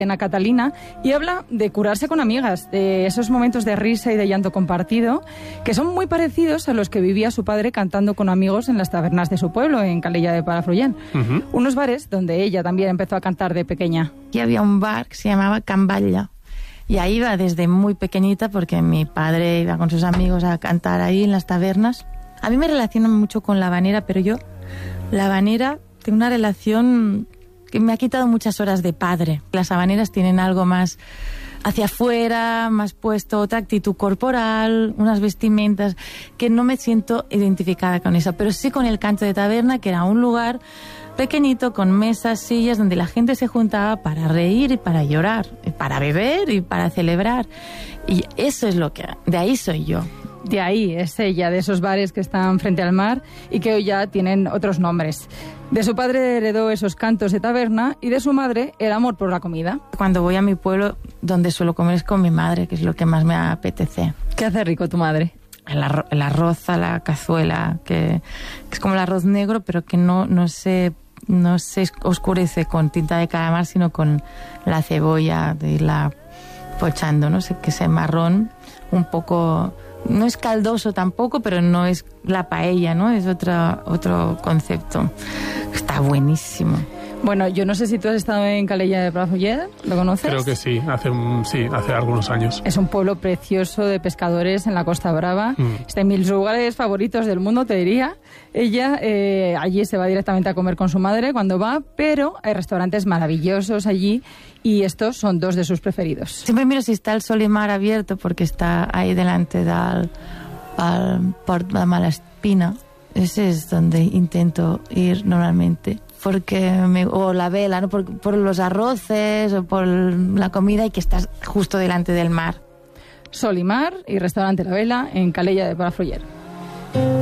Ana Catalina, y habla de curarse con amigas, de esos momentos de risa y de llanto compartido, que son muy parecidos a los que vivía su padre cantando con amigos en las tabernas de su pueblo, en Calella de Palafrugell. Unos bares donde ella también empezó a cantar de pequeña. Y había un bar que se llamaba Can Batlle. Y ahí iba desde muy pequeñita porque mi padre iba con sus amigos a cantar ahí en las tabernas. A mí me relacionan mucho con la habanera, pero yo, la habanera, tengo una relación que me ha quitado muchas horas de padre. Las habaneras tienen algo más hacia afuera, más puesto, otra actitud corporal, unas vestimentas, que no me siento identificada con eso, pero sí con el canto de taberna, que era un lugar pequeñito, con mesas, sillas, donde la gente se juntaba para reír y para llorar, y para beber y para celebrar. Y eso es lo que... De ahí soy yo. De ahí es ella, de esos bares que están frente al mar y que hoy ya tienen otros nombres. De su padre heredó esos cantos de taberna y de su madre el amor por la comida. Cuando voy a mi pueblo, donde suelo comer es con mi madre, que es lo que más me apetece. ¿Qué hace rico tu madre? El arroz a la cazuela, que es como el arroz negro, pero que no se oscurece con tinta de calamar, sino con la cebolla, de irla pochando, ¿no? Que ese marrón un poco... No es caldoso tampoco, pero no es la paella, ¿no? Es otro concepto. Está buenísimo. Bueno, yo no sé si tú has estado en Calella de Palafrugell, ¿lo conoces? Creo que sí, hace algunos años. Es un pueblo precioso de pescadores en la Costa Brava. Está en mis lugares favoritos del mundo, te diría. Ella allí se va directamente a comer con su madre cuando va, pero hay restaurantes maravillosos allí y estos son dos de sus preferidos. Siempre miro si está el Solimar abierto porque está ahí delante del Port de Malaspina. Ese es donde intento ir normalmente. O la vela, ¿no? Por los arroces o por la comida y que estás justo delante del mar. Solimar y restaurante La Vela en Calella de Palafrugell.